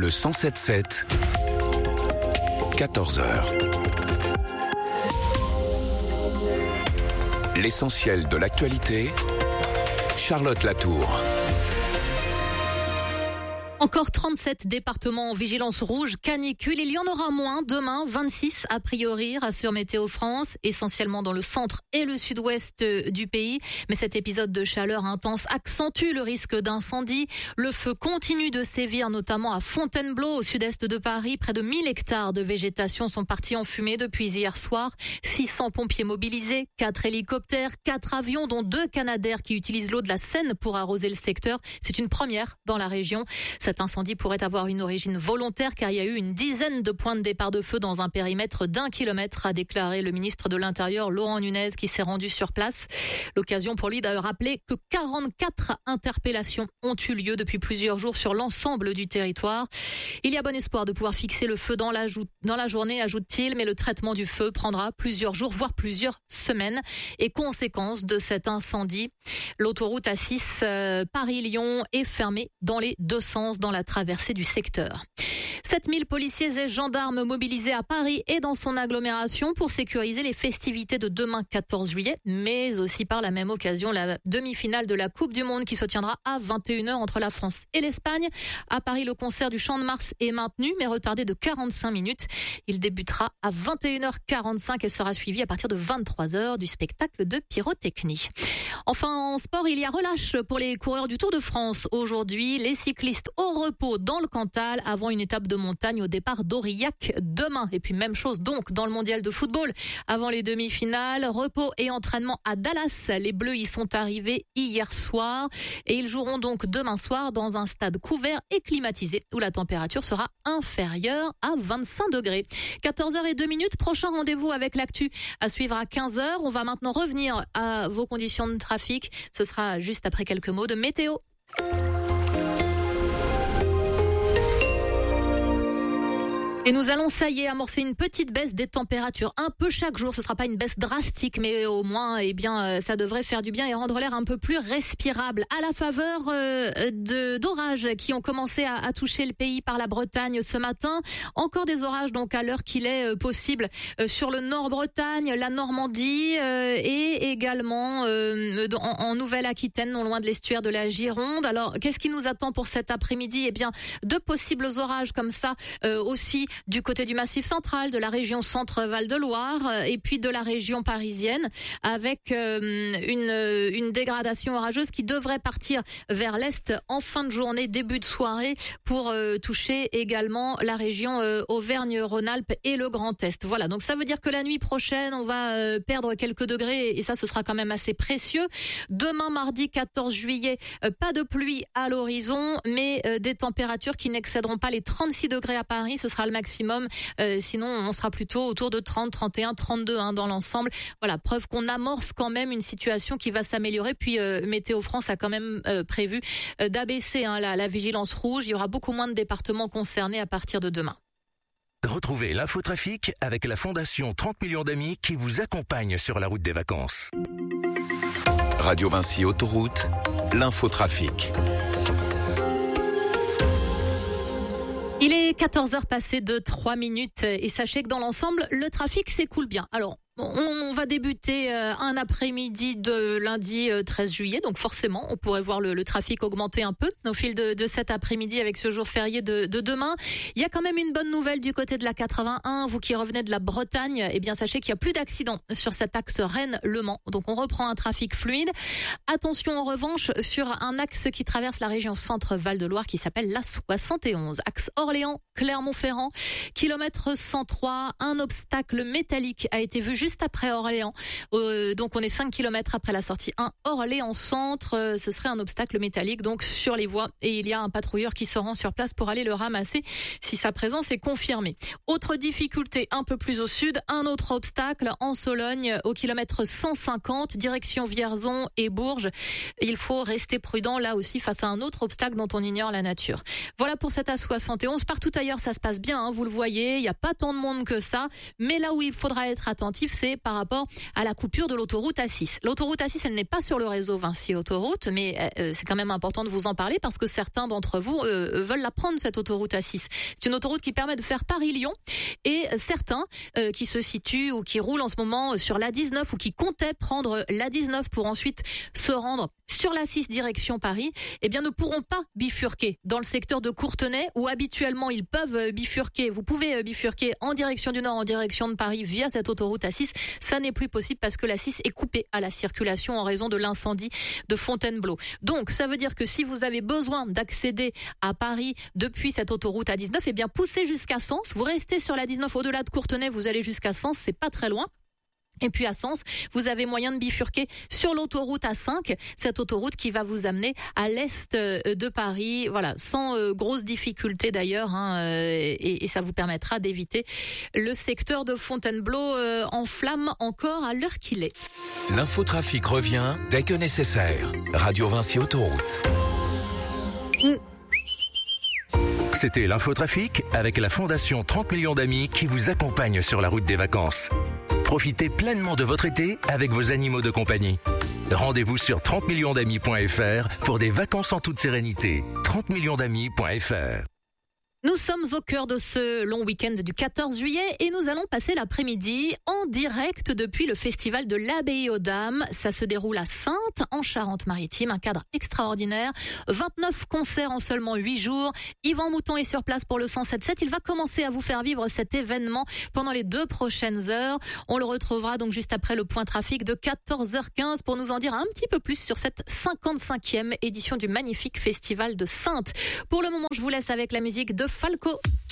le 107.7, 14h. L'essentiel de l'actualité, Charlotte Latour. Encore 37 départements en vigilance rouge, canicule. Il y en aura moins demain, 26 a priori, rassure Météo France, essentiellement dans le centre et le sud-ouest du pays. Mais cet épisode de chaleur intense accentue le risque d'incendie. Le feu continue de sévir, notamment à Fontainebleau, au sud-est de Paris. Près de 1000 hectares de végétation sont partis en fumée depuis hier soir. 600 pompiers mobilisés, 4 hélicoptères, 4 avions, dont 2 Canadair qui utilisent l'eau de la Seine pour arroser le secteur. C'est une première dans la région. Cet incendie pourrait avoir une origine volontaire car il y a eu une dizaine de points de départ de feu dans un périmètre d'1 kilomètre, a déclaré le ministre de l'Intérieur Laurent Nunez qui s'est rendu sur place. L'occasion pour lui d'ailleurs rappeler que 44 interpellations ont eu lieu depuis plusieurs jours sur l'ensemble du territoire. Il y a bon espoir de pouvoir fixer le feu dans la journée, ajoute-t-il, mais le traitement du feu prendra plusieurs jours, voire plusieurs semaines. Et conséquence de cet incendie, l'autoroute A6 Paris-Lyon est fermée dans les deux sens dans la traversée du secteur. 7000 policiers et gendarmes mobilisés à Paris et dans son agglomération pour sécuriser les festivités de demain 14 juillet, mais aussi par la même occasion la demi-finale de la Coupe du Monde qui se tiendra à 21h entre la France et l'Espagne. À Paris, le concert du Champ de Mars est maintenu mais retardé de 45 minutes. Il débutera à 21h45 et sera suivi à partir de 23h du spectacle de pyrotechnie. Enfin, en sport, il y a relâche pour les coureurs du Tour de France. Aujourd'hui, les cyclistes au repos dans le Cantal avant une étape de montagne au départ d'Aurillac demain. Et puis même chose donc dans le mondial de football. Avant les demi-finales, repos et entraînement à Dallas. Les Bleus y sont arrivés hier soir et ils joueront donc demain soir dans un stade couvert et climatisé où la température sera inférieure à 25 degrés. 14h02, prochain rendez-vous avec l'actu à suivre à 15h. On va maintenant revenir à vos conditions de trafic. Ce sera juste après quelques mots de météo. Et nous allons, ça y est, amorcer une petite baisse des températures. Un peu chaque jour, ce sera pas une baisse drastique, mais au moins, ça devrait faire du bien et rendre l'air un peu plus respirable. À la faveur d'orages qui ont commencé à toucher le pays par la Bretagne ce matin. Encore des orages, donc, à l'heure qu'il est possible sur le Nord-Bretagne, la Normandie et également en Nouvelle-Aquitaine, non loin de l'estuaire de la Gironde. Alors, qu'est-ce qui nous attend pour cet après-midi? Eh bien, de possibles orages comme ça aussi du côté du Massif central, de la région Centre-Val de Loire et puis de la région parisienne avec une dégradation orageuse qui devrait partir vers l'est en fin de journée, début de soirée pour toucher également la région Auvergne-Rhône-Alpes et le Grand Est. Voilà, donc ça veut dire que la nuit prochaine, on va perdre quelques degrés et ça, ce sera quand même assez précieux. Demain, mardi 14 juillet, pas de pluie à l'horizon, mais des températures qui n'excéderont pas les 36 degrés à Paris. Ce sera le maximum. Sinon, on sera plutôt autour de 30, 31, 32 dans l'ensemble. Voilà, preuve qu'on amorce quand même une situation qui va s'améliorer. Puis Météo France a quand même prévu d'abaisser la vigilance rouge. Il y aura beaucoup moins de départements concernés à partir de demain. Retrouvez l'infotrafic avec la Fondation 30 millions d'amis qui vous accompagne sur la route des vacances. Radio Vinci Autoroute, l'infotrafic. Il est 14h passé de 3 minutes et sachez que dans l'ensemble, le trafic s'écoule bien. Alors, on va débuter un après-midi de lundi 13 juillet, donc forcément, on pourrait voir le trafic augmenter un peu au fil de cet après-midi avec ce jour férié de demain. Il y a quand même une bonne nouvelle du côté de la 81. Vous qui revenez de la Bretagne, eh bien sachez qu'il n'y a plus d'accidents sur cet axe Rennes-Le Mans. Donc on reprend un trafic fluide. Attention en revanche sur un axe qui traverse la région Centre-Val de Loire qui s'appelle la 71. Axe Orléans-Clermont-Ferrand, kilomètre 103. Un obstacle métallique a été vu juste après Orléans. Donc on est 5 km après la sortie 1 Orléans Centre. Ce serait un obstacle métallique donc sur les voies et il y a un patrouilleur qui se rend sur place pour aller le ramasser si sa présence est confirmée. Autre difficulté un peu plus au sud, un autre obstacle en Sologne au kilomètre 150 direction Vierzon et Bourges. Il faut rester prudent là aussi face à un autre obstacle dont on ignore la nature. Voilà pour cette A71. Partout ailleurs ça se passe bien, vous le voyez, il n'y a pas tant de monde que ça, mais là où il faudra être attentif, c'est par rapport à la coupure de l'autoroute A6. L'autoroute A6, elle n'est pas sur le réseau Vinci Autoroute, mais c'est quand même important de vous en parler parce que certains d'entre vous veulent la prendre, cette autoroute A6. C'est une autoroute qui permet de faire Paris-Lyon, et certains qui se situent ou qui roulent en ce moment sur l'A19 ou qui comptaient prendre l'A19 pour ensuite se rendre sur l'A6 direction Paris, eh bien ne pourront pas bifurquer dans le secteur de Courtenay où habituellement ils peuvent bifurquer. Vous pouvez bifurquer en direction du nord, en direction de Paris via cette autoroute A6. Ça n'est plus possible parce que l'A6 est coupée à la circulation en raison de l'incendie de Fontainebleau. Donc ça veut dire que si vous avez besoin d'accéder à Paris depuis cette autoroute A19, eh bien poussez jusqu'à Sens. Vous restez sur l'A19 au-delà de Courtenay, vous allez jusqu'à Sens, c'est pas très loin. Et puis à Sens, vous avez moyen de bifurquer sur l'autoroute A5, cette autoroute qui va vous amener à l'est de Paris, voilà, sans grosse difficulté d'ailleurs, et ça vous permettra d'éviter le secteur de Fontainebleau en flammes encore à l'heure qu'il est. L'infotrafic revient dès que nécessaire. Radio Vinci Autoroute. C'était l'infotrafic avec la Fondation 30 millions d'amis qui vous accompagne sur la route des vacances. Profitez pleinement de votre été avec vos animaux de compagnie. Rendez-vous sur 30millionsdamis.fr pour des vacances en toute sérénité. 30millionsdamis.fr. Nous sommes au cœur de ce long week-end du 14 juillet et nous allons passer l'après-midi en direct depuis le festival de l'Abbaye aux Dames. Ça se déroule à Saintes, en Charente-Maritime, un cadre extraordinaire. 29 concerts en seulement 8 jours. Yvan Mouton est sur place pour le 107.7. Il va commencer à vous faire vivre cet événement pendant les 2 prochaines heures. On le retrouvera donc juste après le point trafic de 14h15 pour nous en dire un petit peu plus sur cette 55e édition du magnifique festival de Saintes. Pour le moment, je vous laisse avec la musique de Falco.